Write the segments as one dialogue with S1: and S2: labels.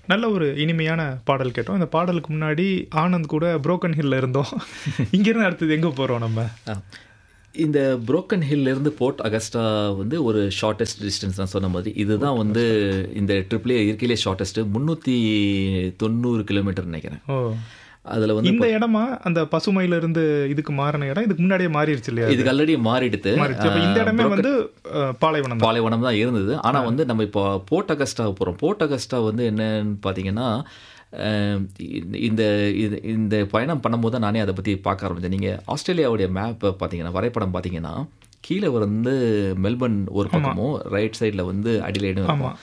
S1: நல்ல ஒரு இனிமையான பாடல் கேட்டோம். இந்த பாடலுக்கு முன்னாடி ஆனந்த் கூட புரோக்கன் ஹில்ல இருந்தோம். இங்கேருந்து அடுத்தது எங்கே போகிறோம் நம்ம?
S2: இந்த புரோக்கன் ஹில்லேருந்து போர்ட் அகஸ்டா வந்து ஒரு ஷார்ட்டஸ்ட் டிஸ்டன்ஸ் தான் சொன்ன மாதிரி. இதுதான் வந்து இந்த ட்ரிப்லேயே இருக்கையிலே ஷார்ட்டஸ்ட்டு 390 கிலோமீட்டர் நினைக்கிறேன்.
S1: அதில் வந்து இந்த இடமா அந்த பசுமையில இருந்து இதுக்கு மாறின இடம் இதுக்கு முன்னாடியே மாறிடுச்சு இல்லையா?
S2: இதுக்கு ஆல்ரெடி மாறிடுது.
S1: இந்த இடமே வந்து
S2: பாலைவனம் தான் இருந்தது. ஆனால் வந்து நம்ம இப்போ போர்ட் அகஸ்டா போகிறோம். போர்ட் அகஸ்டா வந்து என்னன்னு பார்த்தீங்கன்னா, இந்த பயணம் பண்ணும்போது தான் நானே அதை பற்றி பார்க்க ஆரம்பித்தேன். நீங்கள் ஆஸ்திரேலியாவுடைய மேப்பை பார்த்தீங்கன்னா, வரைபடம் பார்த்தீங்கன்னா, கீழே வந்து மெல்பர்ன் ஒரு பக்கமும் ரைட் சைடில் வந்து அடிலைடும் இருக்கும்.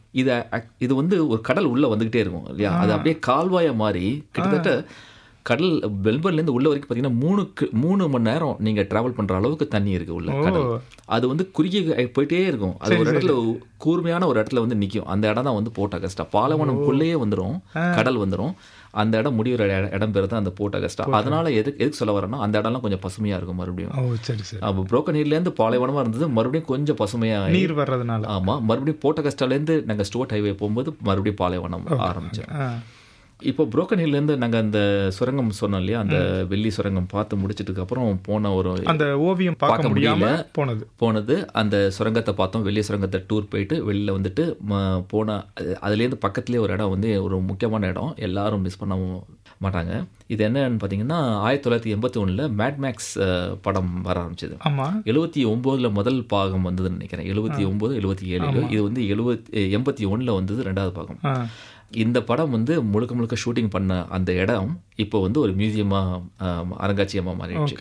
S2: இது வந்து ஒரு கடல் உள்ளே வந்துக்கிட்டே இருக்கும் இல்லையா? அது அப்படியே கால்வாயை மாதிரி கிட்டத்தட்ட கடல் மெல்பர்ன்லேருந்து உள்ள வரைக்கும் பார்த்தீங்கன்னா 3 மணி நேரம் நீங்கள் ட்ராவல் பண்ணுற அளவுக்கு தண்ணி இருக்குது உள்ள கடல். அது வந்து குறுகிய போயிட்டே இருக்கும். அது ஒரு இடத்துல கூர்மையான ஒரு இடத்துல வந்து நிற்கும். அந்த இடம் தான் வந்து போர்ட் அகஸ்டா. பாலைவனம்குள்ளேயே வந்துடும், கடல் வந்துடும். அந்த இடம் முடிவுற இடம் பேர் தான் அந்த போர்ட் அகஸ்டா. அதனால எதுக்கு சொல்ல வரேன்னா, அந்த இடம்லாம் கொஞ்சம் பசுமையாக இருக்கும். மறுபடியும் புரோக்கன் ஹில்லேருந்து பாலைவனமாக இருந்தது, மறுபடியும் கொஞ்சம் பசுமையாக
S1: நீர் வர்றதுனால.
S2: ஆமாம், மறுபடியும் போர்ட் அகஸ்டாலேருந்து நாங்கள் ஸ்டோர்ட் ஹைவே போகும்போது மறுபடியும் பாலைவனம் ஆரம்பித்தோம். இப்போ புரோக்கன் ஹில்லேருந்து நாங்கள் அந்த சுரங்கம் சொன்னோம் இல்லையா, அந்த வெள்ளி சுரங்கம் பார்த்து முடிச்சதுக்கு அப்புறம் போன ஒரு
S1: அந்த ஓவியம் பார்க்க முடியாம
S2: போனது அந்த சுரங்கத்தை பார்த்தோம். வெள்ளி சுரங்கத்தை டூர் போயிட்டு வெளியில் வந்துட்டு போன அதுலேருந்து பக்கத்துலேயே ஒரு இடம் வந்து ஒரு முக்கியமான இடம், எல்லாரும் மிஸ் பண்ண மாட்டாங்க. இது என்னன்னு பார்த்தீங்கன்னா, 1981 மேட்மேக்ஸ் படம் வர ஆரம்பிச்சது. 79 முதல் பாகம் வந்ததுன்னு நினைக்கிறேன். 79 77 இது வந்து 81 வந்தது ரெண்டாவது பாகம். இந்த படம் வந்து முழுக்க ஷூட்டிங் பண்ண அந்த இடம் இப்போ வந்து ஒரு மியூசியமாக அருங்காட்சியமாக மாறிடுச்சு.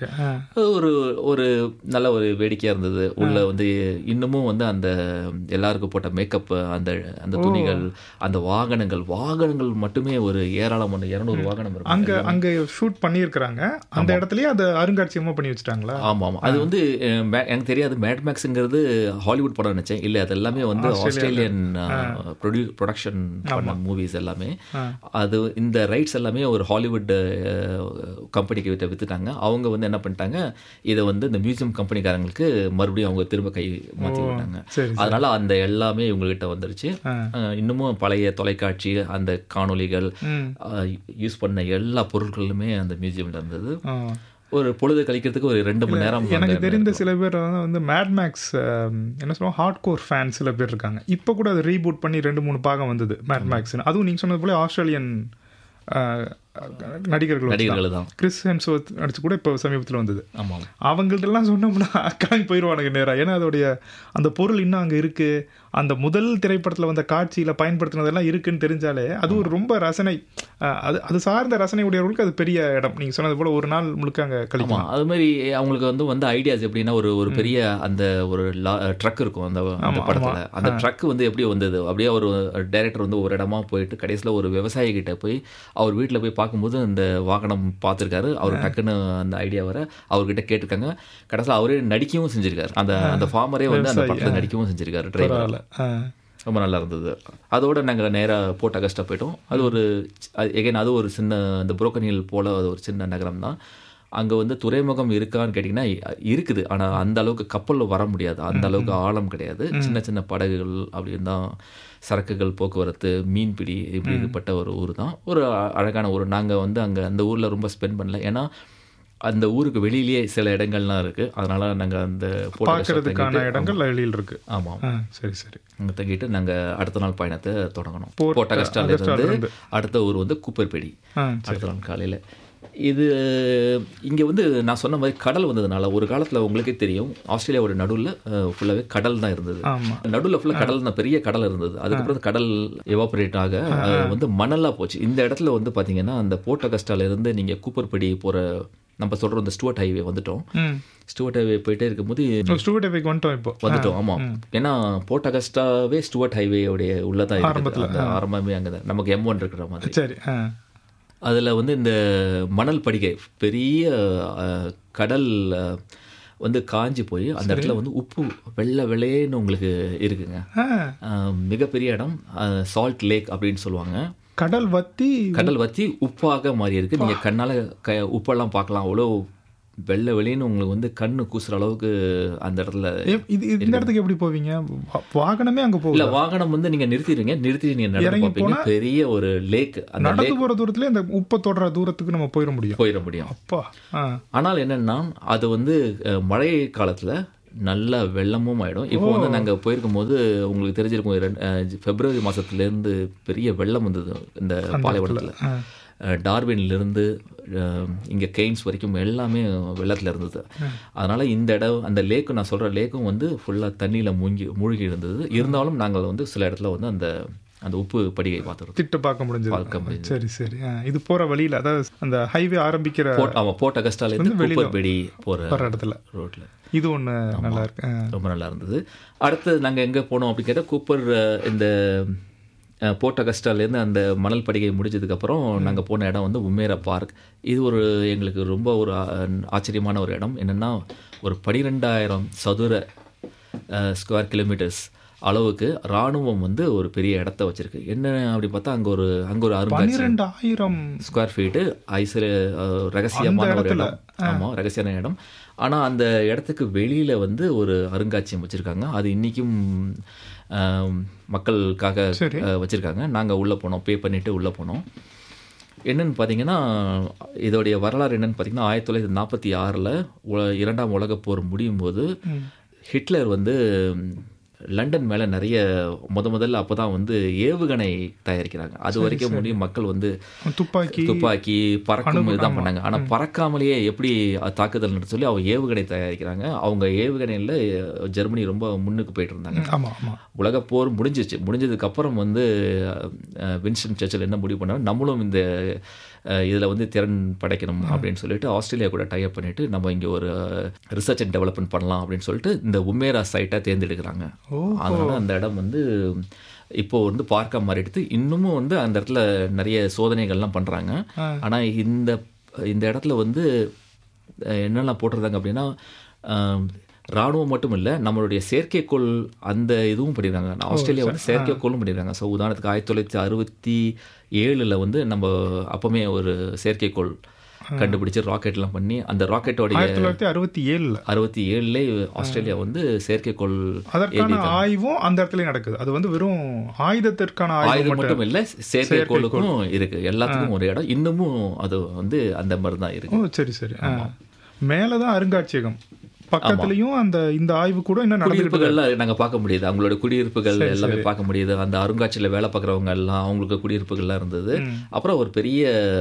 S2: ஒரு நல்ல ஒரு வேடிக்கையாக இருந்தது. உள்ள வந்து இன்னமும் வந்து அந்த எல்லாருக்கும் போட்ட மேக்கப், அந்த துணிகள், அந்த வாகனங்கள் மட்டுமே ஒரு ஏராளமான 200 வாகனம் இருக்கு.
S1: அங்கே ஷூட் பண்ணியிருக்கிறாங்க. அந்த இடத்துலயே அது அருங்காட்சியமாக பண்ணி வச்சுட்டாங்களா?
S2: ஆமாம். அது வந்து எனக்கு தெரியாது, மேட்மேக்ஸுங்கிறது ஹாலிவுட் படம் நினைச்சேன். இல்லை, அது எல்லாமே வந்து ஆஸ்திரேலியன் ப்ரொடக்ஷன் பண்ண மூவிஸ் எல்லாமே. அது இந்த ரைட்ஸ் எல்லாமே ஒரு ஹாலிவுட் கம்பெனிக்கு வித்துட்டாங்க. அவங்க வந்து என்ன பண்ணிட்டாங்க, இதை வந்து இந்த மியூசியம் கம்பெனிக்காரங்களுக்கு மறுபடியும் அவங்க திரும்ப கை மாற்றி விட்டாங்க. அதனால அந்த எல்லாமே இவங்ககிட்ட வந்துருச்சு. இன்னமும் பழைய தொலைக்காட்சி, அந்த காணொலிகள், யூஸ் பண்ண எல்லா பொருட்களுமே அந்த மியூசியம்ல இருந்தது. ஒரு பொழுது கழிக்கிறதுக்கு ஒரு 2 மணி நேரம்.
S1: எனக்கு தெரிந்த சில பேர் வந்து மேட்மேக்ஸ் என்ன சொல்லுவோம், ஹார்ட் கோர் ஃபேன் சில பேர் இருக்காங்க. இப்போ கூட அது ரீபூட் பண்ணி 2-3 பாகம் வந்தது மேட்மேக்ஸ்னு. அதுவும் நீங்கள் சொன்னது போல ஆஸ்திரேலியன் நடிகர்கள் தான். கிறிஸ் ஹெம்ஸ்வொர்த் நடிச்சு கூட இப்போ சமீபத்தில் வந்தது. அவங்கள்ட்டெல்லாம் சொன்னோம்னா கிளம்பி போயிடுவானுங்க நேராக. ஏன்னா அதோடைய அந்த பொருள் இன்னும் அங்கே இருக்குது. அந்த முதல் திரைப்படத்தில் வந்த காட்சியில் பயன்படுத்தினதெல்லாம் இருக்குன்னு தெரிஞ்சாலே அது ஒரு ரொம்ப ரசனை, அது சார்ந்த ரசனை உடையவர்களுக்கு அது பெரிய இடம். நீங்கள் சொன்னது போல் ஒரு நாள் முழுக்க அங்கே கழிக்கலாம்.
S2: அது மாதிரி அவங்களுக்கு வந்து ஐடியாஸ் எப்படின்னா, ஒரு பெரிய அந்த ஒரு ட்ரக் இருக்கும் அந்த படத்தில். அந்த ட்ரக் வந்து எப்படி வந்தது, அப்படியே ஒரு டைரக்டர் வந்து ஒரு இடமா போயிட்டு கடைசியில் ஒரு விவசாயி கிட்ட போய் அவர் வீட்டில் போய் பார்க்கும்போது அந்த வாகனம் பார்த்துருக்காரு. அவர் டக்குன்னு அந்த ஐடியா வர அவர்கிட்ட கேட்டிருக்காங்க. கடைசியில் அவரே நடிக்கவும் செஞ்சிருக்காரு. அந்த ஃபார்மரே வந்து அந்த படத்தில் நடிக்கவும் செஞ்சிருக்காரு டிரைவர். ரொம்ப நல்லா இருந்தது. அதோட நாங்கள் நேராக போர்ட் அகஸ்டா போயிட்டோம். அது ஒரு எகைன் அது ஒரு சின்ன, அந்த புரோக்கன் ஹில் போல் அது ஒரு சின்ன நகரம் தான். அங்கே வந்து துறைமுகம் இருக்கான்னு கேட்டிங்கன்னா இருக்குது. ஆனால் அந்த அளவுக்கு கப்பலில் வர முடியாது, அந்த அளவுக்கு ஆழம் கிடையாது. சின்ன சின்ன படகுகள் அப்படின்னு தான், சரக்குகள் போக்குவரத்து, மீன்பிடி இப்படிப்பட்ட ஒரு ஊர் தான். ஒரு அழகான ஊர். நாங்கள் வந்து அந்த ஊரில் ரொம்ப ஸ்பெண்ட் பண்ணல. ஏன்னா அந்த ஊருக்கு வெளியிலேயே சில இடங்கள்லாம் இருக்குது. அதனால நாங்கள் அந்த
S1: பார்க்கறதுக்கான இடங்கள் வெளியில் இருக்குது.
S2: ஆமாம்,
S1: சரி
S2: அங்கே தங்கிட்டு நாங்கள் அடுத்த நாள் பயணத்தை தொடங்கணும். போர்ட் அகஸ்டாலேருந்து அடுத்த ஊர் வந்து கூப்பர்பேடி. அடுத்த நாள் காலையில். இது இங்கே வந்து நான் சொன்ன மாதிரி கடல் வந்ததுனால, ஒரு காலத்தில் உங்களுக்கே தெரியும், ஆஸ்திரேலியாவோட நடுவில் ஃபுல்லாகவே கடல் தான் இருந்தது. நடுவில் ஃபுல்லாக கடல் தான், பெரிய கடல் இருந்தது. அதுக்கப்புறம் கடல் எவாபரேட் ஆக வந்து மணலாக போச்சு. இந்த இடத்துல வந்து பார்த்தீங்கன்னா, அந்த போர்ட் அகஸ்டாலேருந்து நீங்கள் கூப்பர்பேடி போகிற, நம்ம சொல்கிற இந்த ஸ்டுவர்ட் ஹைவே வந்துட்டோம். ஸ்டுவர்ட் ஹைவே போயிட்டே இருக்கும்போது
S1: ஸ்டுவர்ட் ஹைவேக்கு வந்துட்டோம்.
S2: ஆமாம், ஏன்னா போர்ட் அகஸ்டாவே ஸ்டுவர்ட் ஹைவேயோடைய உள்ளதான் இருக்குது. அந்த ஆரம்பமே அங்கே தான், நமக்கு M1 இருக்கிற மாதிரி.
S1: சரி,
S2: அதில் வந்து இந்த மணல் படிகை, பெரிய கடல் வந்து காஞ்சி போய் அந்த இடத்துல வந்து உப்பு வெள்ளைன்னு உங்களுக்கு இருக்குங்க. மிகப்பெரிய இடம், சால்ட் லேக் அப்படின்னு சொல்லுவாங்க.
S1: கடல் வத்தி
S2: உப்பாக மாறி இருக்கு. நீங்கள் கண்ணால் உப்பெல்லாம் பார்க்கலாம். அவ்வளோ வெள்ளை வெளின்னு உங்களுக்கு வந்து கண்ணு கூசுற அளவுக்கு அந்த இடத்துல.
S1: இந்த இடத்துக்கு எப்படி போவீங்க? வாகனமே அங்க போகல.
S2: இல்ல, வாகனம் வந்து நீங்க நிறுத்தி நீங்க நடந்து போவீங்க. பெரிய ஒரு லேக்,
S1: நடந்து போற தூரத்துல இந்த உப்பை தொடர தூரத்துக்கு நம்ம போயிட முடியும். அப்பா.
S2: ஆனால் என்னன்னா அது வந்து மழை காலத்துல நல்ல வெள்ளமும் ஆயிடும். இப்போ வந்து நாங்கள் போயிருக்கும் போது உங்களுக்கு தெரிஞ்சிருக்கும், பிப்ரவரி மாதத்துலேருந்து பெரிய வெள்ளம் வந்தது இந்த பாலைவனத்தில். டார்வின்லேருந்து இங்கே கெய்ன்ஸ் வரைக்கும் எல்லாமே வெள்ளத்தில் இருந்தது. அதனால் இந்த இடம், அந்த லேக்கும், நான் சொல்கிற லேக்கும் வந்து ஃபுல்லாக தண்ணியில் மூழ்கி இருந்தது. இருந்தாலும் நாங்கள் வந்து சில இடத்துல வந்து அந்த உப்பு படிகை பார்த்துருக்கோம்,
S1: திட்டு பார்க்க முடிஞ்சது. சரி சரி. இது போகிற வழியில், அதாவது அந்த ஹைவே ஆரம்பிக்கிற
S2: போர்ட் அகஸ்டாலேருந்து கூப்பர்பெடி போகிற
S1: இடத்துல
S2: ரோட்டில்
S1: இது ஒன்று நல்லா இருக்கு,
S2: ரொம்ப நல்லா இருந்தது. அடுத்து நாங்கள் எங்கே போனோம் அப்படின்னு கேட்டால், கூப்பர் இந்த போர்ட் அகஸ்டாலேருந்து அந்த மணல் படிகை முடிஞ்சதுக்கப்புறம் நாங்கள் போன இடம் வந்து உமேரா பார்க். இது எங்களுக்கு ரொம்ப ஒரு ஆச்சரியமான ஒரு இடம். என்னென்னா ஒரு 12,000 சதுர ஸ்கொயர் கிலோமீட்டர்ஸ் அளவுக்கு இராணுவம் வந்து ஒரு பெரிய இடத்த வச்சிருக்கு. என்ன அப்படி பார்த்தா அங்கே ஒரு அருங்காட்சியகம்,
S1: 12,000
S2: ஸ்கொயர் ஃபீட்டு ரகசியமான ஒரு இடம். ஆமாம், ரகசியமான இடம். ஆனால் அந்த இடத்துக்கு வெளியில் வந்து ஒரு அருங்காட்சியம் வச்சுருக்காங்க. அது இன்றைக்கும் மக்களுக்காக வச்சுருக்காங்க. நாங்கள் உள்ளே போனோம், பே பண்ணிவிட்டு உள்ளே போனோம். என்னென்னு பார்த்தீங்கன்னா, இதோடைய வரலாறு என்னென்னு பார்த்தீங்கன்னா, 1946 2ஆம் உலகப் போர் முடியும் போது ஹிட்லர் வந்து லண்டன் மேலே நிறைய முதல்ல அப்போ தான் வந்து ஏவுகணை தயாரிக்கிறாங்க. அது வரைக்கும் முடியும் மக்கள் வந்து துப்பாக்கி பறக்கும் இதுதான் பண்ணாங்க. ஆனால் பறக்காமலேயே எப்படி தாக்குதல் நடத்த சொல்லி அவங்க ஏவுகணை தயாரிக்கிறாங்க. அவங்க ஏவுகணையில் ஜெர்மனி ரொம்ப முன்னுக்கு போயிட்டு இருந்தாங்க. உலகப்போர் முடிஞ்சதுக்கப்புறம் வந்து வின்ஸ்டன் சர்ச்சில் என்ன முடிவு பண்ணாங்க, நம்மளும் இந்த இதில் வந்து திறன் படைக்கணும் அப்படின்னு சொல்லிட்டு ஆஸ்திரேலியா கூட டைப் பண்ணிவிட்டு நம்ம இங்கே ஒரு ரிசர்ச் அண்ட் டெவலப்மெண்ட் பண்ணலாம் அப்படின்னு சொல்லிட்டு இந்த உமேரா சைட்டை தேர்ந்தெடுக்கிறாங்க. அதனால் அந்த இடம் வந்து இப்போது வந்து பார்க்க மாறிடுது. இன்னமும் வந்து அந்த இடத்துல நிறைய சோதனைகள்லாம் பண்ணுறாங்க. ஆனால் இந்த இடத்துல வந்து என்னெல்லாம் போட்டிருந்தாங்க அப்படின்னா, இராணுவம் மட்டும் இல்லை, நம்மளுடைய செயற்கைக்கோள் அந்த இதுவும் பண்ணியிருக்காங்க. ஆஸ்திரேலியா வந்து செயற்கைக்கோளும் பண்ணியிருக்காங்க. ஸோ உதாரணத்துக்கு 1967 வந்து நம்ம அப்போவுமே ஒரு செயற்கைக்கோள் கண்டுபிடிச்சு ராக்கெட்லாம் பண்ணி, அந்த ராக்கெட்டோடைய 1967 ஆஸ்திரேலியா வந்து செயற்கைக்கோள்
S1: ஆய்வும் அந்த இடத்துல நடக்குது. அது வந்து வெறும் ஆயுதத்திற்கான
S2: ஆயுதம் மட்டும் இல்லை, செயற்கைக்கோளுக்கும் இருக்கு. எல்லாத்துக்கும் ஒரு இடம் இன்னமும் அது வந்து அந்த மாதிரி தான் இருக்கு.
S1: சரி சரி. மேலதான் அருங்காட்சியகம், பக்கத்துலயும் இந்த ஆய்வு கூட என்ன
S2: குடியிருப்புகள்லாம் நாங்கள் பார்க்க முடியுது. அவங்களோட குடியிருப்புகள் எல்லாமே பார்க்க முடியுது. அந்த அருங்காட்சியில் வேலை பார்க்குறவங்க எல்லாம் அவங்களுக்கு குடியிருப்புகள்லாம் இருந்தது. அப்புறம் ஒரு பெரிய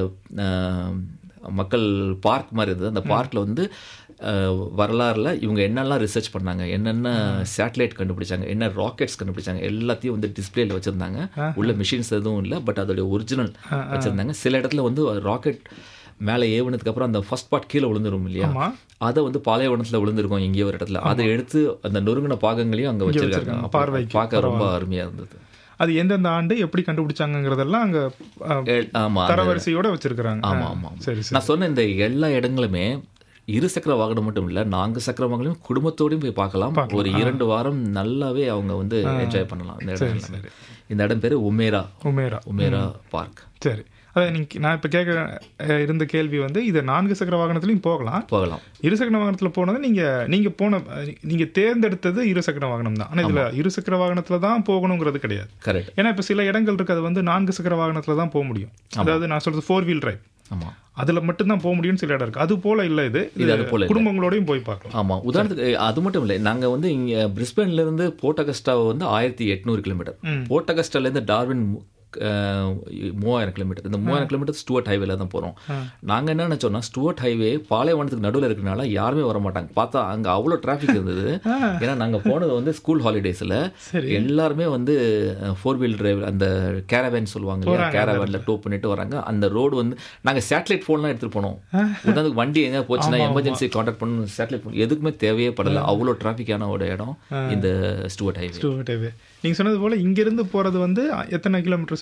S2: மக்கள் பார்க் மாதிரி இருந்தது. அந்த பார்க்கில் வந்து வரலாறுல இவங்க என்னெல்லாம் ரிசர்ச் பண்ணாங்க, என்னென்ன சேட்டலைட் கண்டுபிடிச்சாங்க, என்ன ராக்கெட்ஸ் கண்டுபிடிச்சாங்க, எல்லாத்தையும் வந்து டிஸ்பிளேல வச்சுருந்தாங்க. உள்ள மிஷின்ஸ் எதுவும் இல்லை, பட் அதோடைய ஒரிஜினல் வச்சுருந்தாங்க. சில இடத்துல வந்து ராக்கெட் மேலே ஏவுனதுக்கு அப்புறம் அந்த ஃபர்ஸ்ட் பார்ட் கீழே விழுந்துரும் இல்லையா, அதை வந்து பாலைவனத்தில் விழுந்திருக்கும் எங்கேயோ ஒரு இடத்துல. அதை எடுத்து அந்த நொறுங்கின பாகங்களையும் அங்கே வச்சிருக்காங்க. பார்க்க ரொம்ப அருமையாக இருந்தது.
S1: அது எந்தெந்த ஆண்டு எப்படி கண்டுபிடிச்சாங்கிறதெல்லாம் அங்கே தரவரிசையோட வச்சிருக்கிறாங்க.
S2: ஆமாம் ஆமாம். நான் சொன்ன இந்த எல்லா இடங்களுமே இருசக்கர வாகனம் மட்டும் இல்லை, 4 சக்கர வாகனம் குடும்பத்தோடையும் போய் பார்க்கலாம். ஒரு 2 வாரம் நல்லாவே அவங்க வந்து என்ஜாய் பண்ணலாம். இந்த இடம் பேர் உமேரா பார்க்.
S1: சரி, அதான் நான் இப்போ இருந்த கேள்வி வந்து, இது 4 சக்கர வாகனத்துலையும் போகலாம். இருசக்கர வாகனத்தில் போனது நீங்கள் தேர்ந்தெடுத்தது இருசக்கர வாகனம் தான். ஆனால் இதில் இருசக்கர வாகனத்தில் தான் போகணுங்கிறது கிடையாது.
S2: கரெக்ட்.
S1: ஏன்னா இப்போ சில இடங்கள் இருக்குது, அது வந்து 4 சக்கர வாகனத்தில் தான் போக முடியும். அதாவது நான் சொல்கிறது 4 வீல் டிரைவ்.
S2: ஆமாம்,
S1: அதில் மட்டும்தான் போக முடியும்னு சில இடம் இருக்குது. அது போல இல்லை, இது அது போல குடும்பங்களோடையும் போய் பார்க்கலாம்.
S2: ஆமாம், உதாரணத்துக்கு அது மட்டும் இல்லை, நாங்கள் வந்து இங்கே பிரிஸ்பேன்லேருந்து போர்ட் அகஸ்டா வந்து 1800 கிலோமீட்டர், போர்ட் அகஸ்டாலேருந்து டார்வின் 3000 கிலோமீட்டர். இந்த 3000 கிலோமீட்டர் ஸ்டூவர்ட் ஹைவேல தான் போகிறோம். நாங்கள் என்ன நினச்சோம்னா, ஸ்டூவர்ட் ஹைவே பாலைவனத்துக்கு நடுவில் இருக்கிறனால யாருமே வர மாட்டாங்க. பார்த்தா அங்கே அவ்வளோ டிராஃபிக் இருந்தது. ஏன்னா நாங்கள் போனது வந்து ஸ்கூல் ஹாலிடேஸில் எல்லாருமே வந்து 4 வீல் டிரைவ், அந்த கேரவேன் சொல்லுவாங்க இல்லையா, கேரவேனில் டோ பண்ணிட்டு வராங்க. அந்த ரோடு வந்து நாங்கள் சேட்டலைட் ஃபோன்லாம் எடுத்துகிட்டு போனோம். உதாரணத்துக்கு வண்டி எங்கே போச்சுன்னா எமர்ஜென்சி கான்டாக்ட் பண்ணணும், சேட்டலைட் ஃபோன் எதுக்குமே தேவையே படலை. அவ்வளோ டிராஃபிக்கான ஒரு இடம் இந்த ஸ்டூவர்ட் ஹைவே.
S1: நீங்கள் சொன்னது போல் இங்கேருந்து போகிறது வந்து எத்தனை கிலோமீட்டர்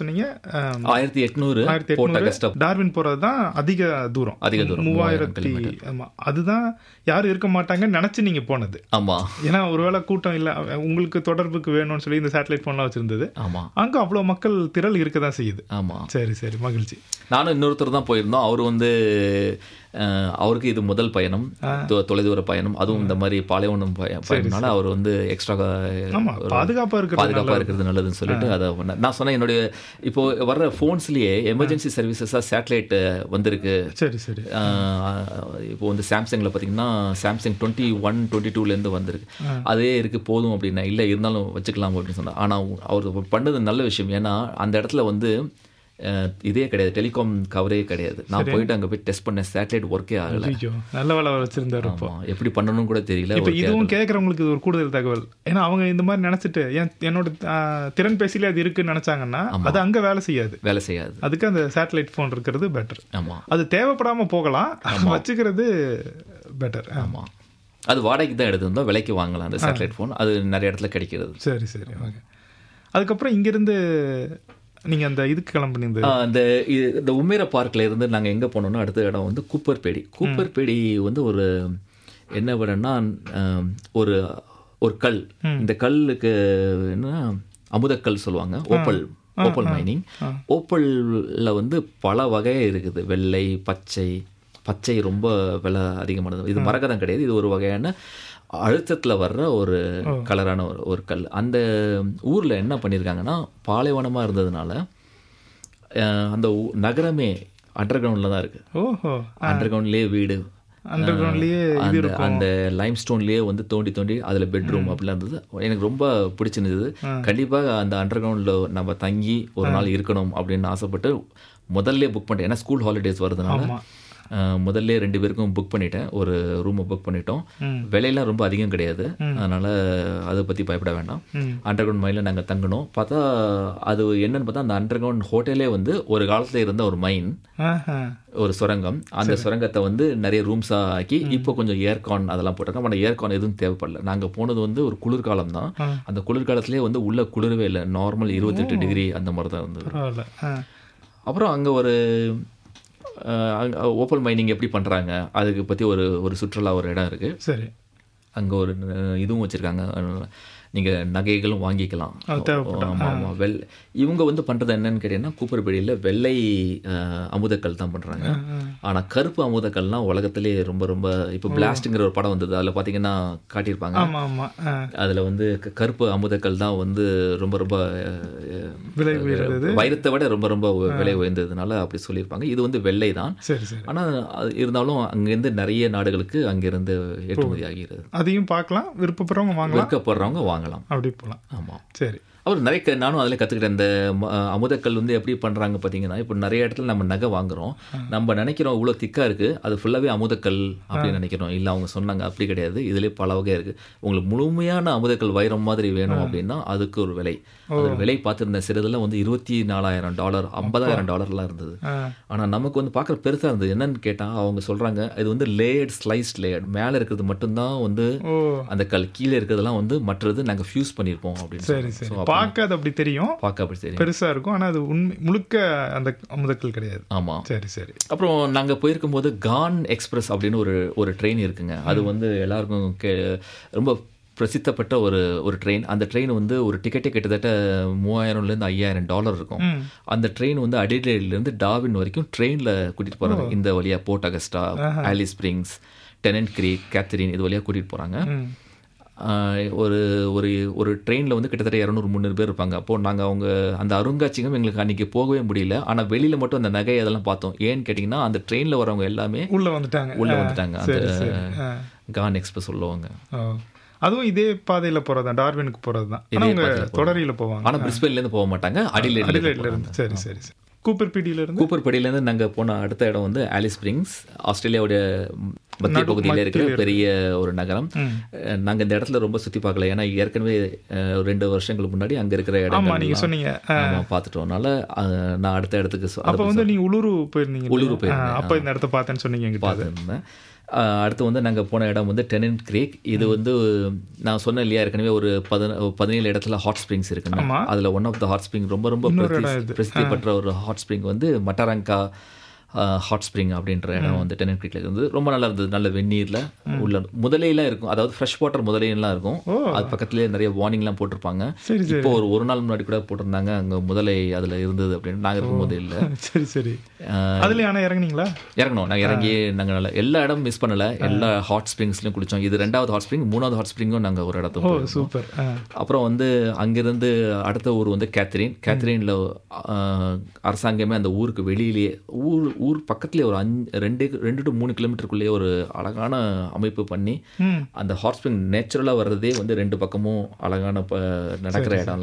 S1: சொன்னீங்க?
S2: 1800 போர்ட் அகஸ்டா.
S1: டார்வின் போறது தான் அதிக தூரம் 3000. ஆமா, அதுதான் யாரும் இருக்க மாட்டாங்கன்னு நினைச்சு நீங்க போனது.
S2: ஆமா,
S1: ஏன்னா ஒருவேளை கூட்டம் இல்ல, உங்களுக்கு தொடர்புக்கு வேணும்னு சொல்லி இந்த சேட்டலைட் போன்லாம் வச்சிருந்தது.
S2: ஆமா,
S1: அங்க அவ்வளவு மக்கள் திரள் இருக்கதான் செய்யுது.
S2: ஆமா,
S1: சரி சரி, மகிழ்ச்சி.
S2: நானும் இன்னொருத்தர் தான் போயிருந்தோம். அவர் வந்து அவருக்கு இது முதல் பயணம், தொலைதூர பயணம், அதுவும் இந்த மாதிரி பாலைவனம் பயணம்னால அவர் வந்து எக்ஸ்ட்ரா
S1: பாதுகாப்பா
S2: இருக்கிறது நல்லதுன்னு சொல்லிட்டு அதை நான் சொன்னேன். என்னுடைய இப்போ வர்ற போன்ஸ்லயே எமர்ஜென்சி சர்வீசஸா சேட்டலைட் வந்திருக்கு.
S1: சரி சரி.
S2: இப்போ வந்து சாம்சங்ல பாத்தீங்கன்னா சாம்சங் 21, 22 வந்திருக்கு. அதே இருக்கு போதும் அப்படின்னா இல்லை இருந்தாலும் வச்சுக்கலாம் அப்படின்னு சொன்னா. ஆனா அவர் பண்ணது நல்ல விஷயம். ஏன்னா அந்த இடத்துல வந்து இதே கிடையாது, டெலிகாம் கவரே கிடையாது. நான் போயிட்டு அங்க போய் டெஸ்ட் பண்ண சேட்டலைட் ஒர்க்கே ஆகல.
S1: நல்ல வேலை வச்சிருந்தாரு.
S2: எப்படி பண்ணணும் கூட தெரியல.
S1: இப்போ இதுவும் கேட்கறவங்களுக்கு ஒரு கூடுதல் தகவல். ஏன்னா அவங்க இந்த மாதிரி நினைச்சிட்டு என்னோட திறன் பேசிலே அது இருக்குன்னு நினைச்சாங்கன்னா அது அங்க வேலை செய்யாது. அதுக்கு அந்த சேட்டலைட் போன் இருக்கிறது பெட்டர்.
S2: ஆமா, அது
S1: தேவைப்படாம போகலாம், வச்சுக்கிறது பெட்டர்.
S2: ஆமா, அது வாடகைக்கு தான் எடுத்திருந்தோம், விலைக்கு வாங்கலாம் அந்த சேட்டலைட் போன். அது நிறைய இடத்துல கிடைக்கிறது.
S1: சரி சரி, ஓகே. அதுக்கப்புறம் இங்கிருந்து நீங்கள் அந்த இதுக்கு கிளம்புனீங்க,
S2: இந்த உமேரா பார்க்கில் இருந்து நாங்கள் எங்கே போனோம்னா அடுத்த இடம் வந்து கூப்பர்பேடி வந்து ஒரு என்ன விடன்னா ஒரு கல். இந்த கல்லுக்கு என்ன அமுதக்கல் சொல்லுவாங்க, ஓப்பல் மைனிங். ஓப்பலில் வந்து பல வகையாக இருக்குது. வெள்ளை, பச்சை ரொம்ப விலை அதிகமானது. இது மரகதம் கிடையாது, இது ஒரு வகையான அழுத்தத்தில் வர்ற ஒரு கலரான ஒரு கல். அந்த ஊரில் என்ன பண்ணியிருக்காங்கன்னா பாலைவனமாக இருந்ததுனால அந்த நகரமே அண்டர் கிரவுண்டில் தான் இருக்குது. அண்டர் கிரவுண்ட்லேயே வீடு, அந்த லைம் ஸ்டோன்லேயே வந்து தோண்டி அதில் பெட்ரூம் அப்படிலாம் இருந்தது. எனக்கு ரொம்ப பிடிச்சிருந்தது. கண்டிப்பாக அந்த அண்டர் கிரவுண்டில் நம்ம தங்கி ஒரு நாள் இருக்கணும் அப்படின்னு ஆசைப்பட்டு முதல்ல புக் பண்ணிட்டேன். ஏன்னா ஸ்கூல் ஹாலிடேஸ் வருதுனால முதல்ல 2 பேருக்கும் புக் பண்ணிட்டேன். ஒரு ரூமை புக் பண்ணிட்டோம். விலையெல்லாம் ரொம்ப அதிகம் கிடையாது, அதனால அதை பற்றி பயப்பட வேண்டாம். அண்டர் கிரவுண்ட் மைனில் நாங்கள் தங்கணும். பார்த்தா அது என்னன்னு பார்த்தா அந்த அண்டர் கிரவுண்ட் ஹோட்டலே வந்து ஒரு காலத்தில் இருந்த ஒரு மைன், ஒரு சுரங்கம். அந்த சுரங்கத்தை வந்து நிறைய ரூம்ஸாக ஆக்கி இப்போ கொஞ்சம் ஏர்கான் அதெல்லாம் போட்டிருக்கோம். ஆனால் ஏர்கான் எதுவும் தேவைப்படல. நாங்கள் போனது வந்து ஒரு குளிர்காலம் தான். அந்த குளிர்காலத்திலே வந்து உள்ள குளிரவே இல்லை, நார்மல் 28 டிகிரி அந்த மாதிரி தான் இருந்தது. அப்புறம் அங்கே ஒரு ஓப்பல் மைனிங் எப்படி பண்ணுறாங்க அதுக்கு பற்றி ஒரு சுற்றுலா ஒரு இடம் இருக்குது.
S1: சரி,
S2: அங்கே ஒரு இதுவும் வச்சுருக்காங்க, நீங்கள் நகைகளும் வாங்கிக்கலாம். ஆமாம். இவங்க வந்து பண்ணுறது என்னன்னு கேட்டீங்கன்னா கூப்பர்பேடியில் வெள்ளை அமுதக்கல் தான் பண்ணுறாங்க. ஆனால் கருப்பு அமுதக்கல்னால் உலகத்திலே ரொம்ப ரொம்ப இப்போ பிளாஸ்ட்டுங்கிற ஒரு படம் வந்தது, அதில் பார்த்தீங்கன்னா காட்டியிருப்பாங்க. அதில் வந்து கருப்பு அமுதக்கல் தான் வந்து ரொம்ப ரொம்ப வைரத்தை விட ரொம்ப ரொம்ப விலை உயர்ந்ததுனால அப்படி சொல்லியிருப்பாங்க. இது வந்து வெள்ளை தான். ஆனால் இருந்தாலும் அங்கேருந்து நிறைய நாடுகளுக்கு அங்கேருந்து ஏற்றுமதி ஆகிறது.
S1: அதையும் பார்க்கலாம், விருப்பப்படுறவங்க வாங்கலாம், அப்படி போகலாம்.
S2: ஆமாம்,
S1: சரி.
S2: அப்புறம் நிறைய நானும் அதில் கற்றுக்கிட்டேன். இந்த அமுதக்கல் வந்து எப்படி பண்ணுறாங்க பார்த்தீங்கன்னா, இப்போ நிறைய இடத்துல நம்ம நகை வாங்குகிறோம், நம்ம நினைக்கிறோம் இவ்வளோ திக்காக இருக்குது, அது ஃபுல்லாகவே அமுதக்கல் அப்படின்னு நினைக்கிறோம். இல்லை, அவங்க சொன்னாங்க அப்படி கிடையாது, இதுலேயே பல வகை இருக்குது. உங்களுக்கு முழுமையான அமுதக்கல் வைரம் மாதிரி வேணும் அப்படின்னா அதுக்கு ஒரு விலை. அது விலை பார்த்துருந்தேன், சிறிதில் வந்து $24,000 $50,000 இருந்தது. ஆனால் நமக்கு வந்து பார்க்குற பெருசாக இருந்தது. என்னன்னு கேட்டால் அவங்க சொல்கிறாங்க இது வந்து லேயர்ட், ஸ்லைஸ்ட் லேயர்ட். மேலே இருக்கிறது மட்டும்தான் வந்து அந்த கல், கீழே இருக்கிறதெல்லாம் வந்து மற்றது நாங்கள் ஃபியூஸ் பண்ணியிருப்போம் அப்படின்னு.
S1: பார்க்க அது அப்படி தெரியும், பெருசா இருக்கும், ஆனா அது முழுக்க அந்த அமுதக்கல் கிடையாது.
S2: ஆமா,
S1: சரி சரி.
S2: அப்புறம் நாங்க போயிருக்கும் போது கான் எக்ஸ்பிரஸ் அப்படின்னு ஒரு ட்ரெயின் இருக்குங்க. அது வந்து எல்லாருக்கும் ரொம்ப பிரசித்தப்பட்ட ஒரு ட்ரெயின். அந்த ட்ரெயின் வந்து ஒரு டிக்கெட்டே கிட்டத்தட்ட $3,000 $5,000 இருக்கும். அந்த ட்ரெயின் வந்து அடிலேட்லேருந்து டார்வின் வரைக்கும் ட்ரெயினில் கூட்டிகிட்டு போகிறாங்க. இந்த வழியாக board Agusta, Alice springs, tenant Greek, Catherine இது வழியாக கூட்டிகிட்டு போகிறாங்க. ஒரு ட்ரெயினில் வந்து கிட்டத்தட்ட 200-300 பேர் இருப்பாங்க. அப்போது நாங்கள் அவங்க அந்த அருங்காட்சியகம் எங்களுக்கு அன்றைக்கி போகவே முடியல. ஆனால் வெளியில் மட்டும் அந்த நகை அதெல்லாம் பார்த்தோம். ஏன்னு கேட்டிங்கன்னா அந்த ட்ரெயினில் வரவங்க எல்லாமே உள்ளே வந்துட்டாங்க அந்த கான் எக்ஸ்பிரஸ் உள்ளவங்க.
S1: அதுவும் இதே பாதையில் போகிறது தான், டார்வினுக்கு போகிறது தான். தொடரியில் போவாங்க, ஆனால்
S2: பிரிஸ்பேன்லேருந்து போக மாட்டாங்க, அடிலேட்லேருந்து.
S1: சரி சரி.
S2: கூப்பர்பேடியிலேருந்து நாங்கள் போன அடுத்த இடம் வந்து ஆலிஸ் ஸ்ப்ரிங்ஸ், ஆஸ்திரேலியாவுடைய மத்திய பகுதியில் இருக்கிற பெரிய ஒரு நகரம். நாங்கள் இந்த இடத்துல ரொம்ப சுற்றி பார்க்கல, ஏன்னா ஏற்கனவே 2 வருஷங்களுக்கு முன்னாடி அங்கே இருக்கிற இடம்
S1: நீங்கள் சொன்னீங்க
S2: பார்த்துட்டோம்னால நான் அடுத்த இடத்துக்கு
S1: அப்போ வந்து நீங்கள் உள்ளூர் போயிருந்தீங்க.
S2: உள்ளூர் போயிருந்தேன்,
S1: அப்போ இந்த இடத்த பார்த்தேன்னு சொன்னீங்க.
S2: பார்த்துருந்தேன். அடுத்து வந்து நாங்கள் போன இடம் வந்து டெனன்ட் கிரேக். இது வந்து நான் சொன்னேன் இல்லையா ஏற்கனவே ஒரு 17 இடத்துல ஹாட் ஸ்ப்ரிங்ஸ் இருக்குன்னு. அதில் one of the hot spring ரொம்ப ரொம்ப பிரசித்தி பெற்ற ஒரு ஹாட் ஸ்ப்ரிங் வந்து மட்டாரங்கா ஹாட் ஸ்ப்ரிங் அப்படின்ற இடம் வந்து டெனன்ட் கிரீக்ல இருந்து ரொம்ப நல்லா இருந்தது. நல்ல வெந்நீரில் உள்ள முதலையெல்லாம் இருக்கும், அதாவது ஃப்ரெஷ் வாட்டர் முதலையெல்லாம் இருக்கும். அது பக்கத்துலேயே நிறைய வார்னிங்லாம் போட்டிருப்பாங்க. இப்போ ஒரு நாள் முன்னாடி கூட போட்டிருந்தாங்க அங்கே முதலை அதில் இருந்தது அப்படின்னு. நாங்கள் இருக்கும்போது இல்லை.
S1: சரி சரி. அதில் ஆனால் இறங்குனீங்களா?
S2: இறங்கணும். நாங்கள் இறங்கி நாங்கள் நல்லா எல்லா இடம் மிஸ் பண்ணலை, எல்லா ஹாட் ஸ்ப்ரிங்ஸ்லையும் குளித்தோம். இது 2வது ஹாட் ஸ்ப்ரிங். 3வது ஹாட் ஸ்ப்ரிங்கும் நாங்கள் ஒரு இடத்துல.
S1: சூப்பர்.
S2: அப்புறம் வந்து அங்கேருந்து அடுத்த ஊர் வந்து கேத்ரீனில் அரசாங்கமே அந்த ஊருக்கு வெளியிலேயே ஊர் பக்கத்துலேயே ஒரு 2 to 3 கிலோமீட்டருக்குள்ளேயே ஒரு அழகான அமைப்பு பண்ணி அந்த ஹாட் ஸ்ப்ரிங் நேச்சுரலாக வர்றதே வந்து 2 பக்கமும் அழகான நடக்கிற இடம்லாம்